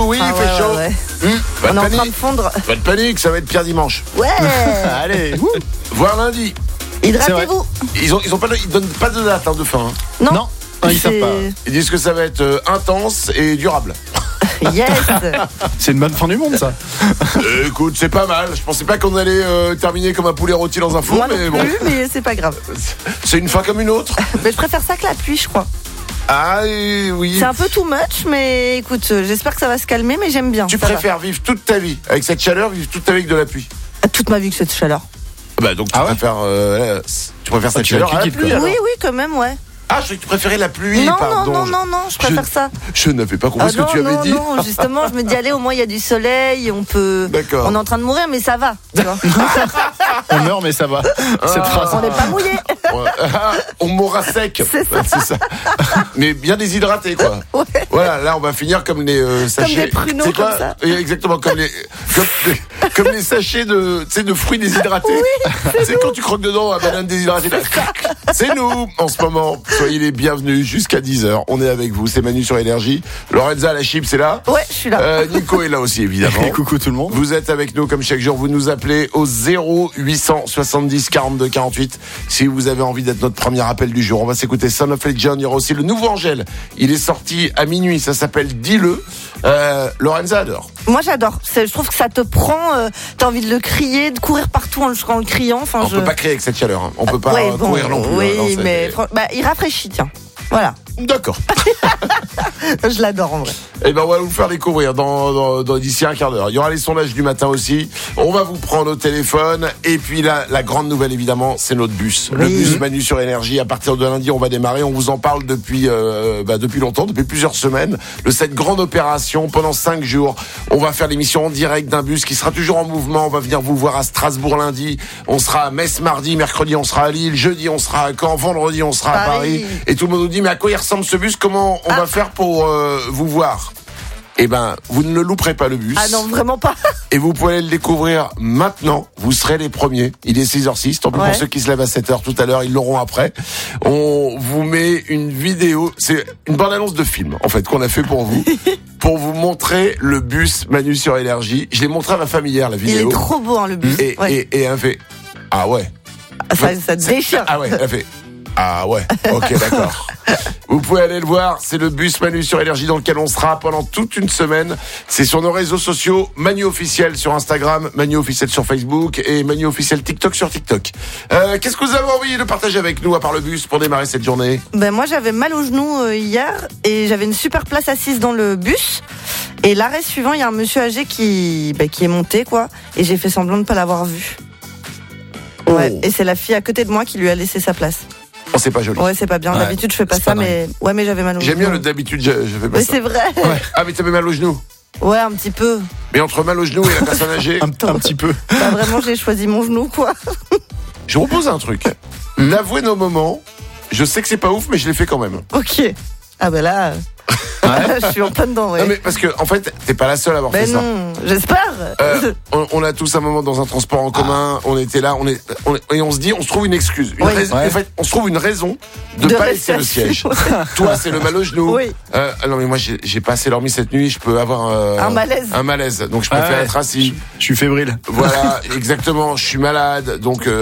oui, il fait chaud. Ouais. Pas On de est en train de panique. fondre. Pas de panique, ça va être pire dimanche. Ouais. Allez. Voire lundi. Hydratez-vous. Ils donnent pas de date de fin. Non, ils savent pas. Ils disent que ça va être intense et durable. Yes. C'est une bonne fin du monde, ça. Écoute, c'est pas mal. Je pensais pas qu'on allait terminer comme un poulet rôti dans un four, Moi mais non bon. plus, mais c'est pas grave. C'est une fin comme une autre. Mais je préfère ça que la pluie, je crois. Ah oui. C'est un peu too much, mais écoute, j'espère que ça va se calmer, mais j'aime bien. Tu ça va. préfères vivre toute ta vie avec cette chaleur, vivre toute ta vie avec de la pluie. Toute ma vie que cette chaleur. Bah donc Ah ouais tu préfères cette tu vas chaleur à la kicker, pluie. quoi. alors. Oui, quand même, ouais. Ah, je croyais que tu préférais la pluie, Non, pardon. non, je préfère ça. Je n'avais pas compris ce non, que tu avais dit. Non, justement, je me dis, allez, au moins il y a du soleil, on peut. D'accord. On est en train de mourir, mais ça va. Tu vois. On meurt, mais ça va. Cette phrase. On n'est pas mouillé. On mourra sec. C'est ça. Ouais, c'est ça. Mais bien déshydraté, quoi. Ouais. Voilà, là, on va finir comme les sachets. des pruneaux, C'est quoi comme ça. Exactement, comme les sachets de fruits déshydratés. C'est quand tu croques dedans la banane déshydratée. C'est nous, en ce moment. Soyez les bienvenus jusqu'à 10h. On est avec vous. C'est Manu sur Énergie. Lorenza, la chip, c'est là. Ouais, je suis là. Nico est là aussi, évidemment. Et coucou tout le monde. Vous êtes avec nous comme chaque jour, vous nous appelez au 0870 42 48 si vous avez envie d'être notre premier appel du jour. On va s'écouter Son of Legend, il y aura aussi le nouveau Angèle. Il est sorti à minuit, ça s'appelle Dis-le. Lorenza adore. Moi, j'adore. Je trouve que ça te prend. T'as envie de le crier, de courir partout en le criant. Enfin, On peut pas crier avec cette chaleur, hein. On peut pas Ouais, bon, courir non plus. Oui, hein. Non, mais il rafraîchit, tiens. Voilà. D'accord. Je l'adore en vrai. Eh ben, on va vous faire découvrir dans d'ici un quart d'heure. Il y aura les sondages du matin aussi. On va vous prendre au téléphone. Et puis là, la grande nouvelle, évidemment, c'est notre bus. Le bus Manu sur Énergie. À partir de lundi, on va démarrer. On vous en parle depuis longtemps, depuis plusieurs semaines. De cette grande opération pendant 5 jours. On va faire l'émission en direct d'un bus qui sera toujours en mouvement. On va venir vous voir à Strasbourg lundi. On sera à Metz mardi. Mercredi, on sera à Lille. Jeudi, on sera à Caen. Vendredi, on sera à Paris. Et tout le monde nous dit, mais à quoi il ressemble ce bus? Comment on va faire pour vous voir? Eh ben, vous ne le louperez pas, le bus. Ah non, vraiment pas. Et vous pouvez aller le découvrir maintenant. Vous serez les premiers. Il est 6h06. Tant pis pour ceux qui se lèvent à 7h tout à l'heure. Ils l'auront après. On vous met une vidéo. C'est une bande-annonce de film, en fait, qu'on a fait pour vous. Pour vous montrer le bus Manu sur Énergie. Je l'ai montré à ma famille hier, la vidéo. Il est trop beau, hein, le bus. Et elle fait, ah ouais. Ça déchire. Ah ouais, elle fait, ah ouais, ok, d'accord. Vous pouvez aller le voir, c'est le bus Manu sur Énergie dans lequel on sera pendant toute une semaine. C'est sur nos réseaux sociaux, Manu officiel sur Instagram, Manu officiel sur Facebook et Manu officiel TikTok sur TikTok. Qu'est-ce que vous avez envie de partager avec nous à part le bus pour démarrer cette journée? Ben moi j'avais mal au genou hier et j'avais une super place assise dans le bus. Et l'arrêt suivant, il y a un monsieur âgé qui est monté quoi. Et j'ai fait semblant de pas l'avoir vu. Ouais. Et c'est la fille à côté de moi qui lui a laissé sa place. Oh, c'est pas joli. Ouais, c'est pas bien. Ouais, D'habitude, je fais pas c'est ça, pas mais j'avais mal au genou. J'aime bien le d'habitude, je fais pas Mais ça. c'est vrai. Ouais. Ah, mais t'avais mal au genou. Ouais, un petit peu. Mais entre mal au genou et la personne âgée, Un petit peu. Bah, vraiment, j'ai choisi mon genou, quoi. je vous propose un truc. D'avouer nos moments. Je sais que c'est pas ouf, mais je l'ai fait quand même. Ok. Ah bah là, je suis en plein dedans, ouais. Non, mais parce que, en fait, t'es pas la seule à avoir fait Ben ça. non, j'espère. On a tous un moment dans un transport en commun, on était là, et on se dit, on se trouve une excuse. Oui. En fait, on se trouve une raison de pas laisser rester le assis, siège. ouais. Toi, c'est le mal au genou. Oui. Non, mais moi, j'ai pas assez dormi cette nuit, je peux avoir Un malaise. Un malaise. Donc, je préfère être assis. Je suis fébrile. Voilà, exactement. Je suis malade, donc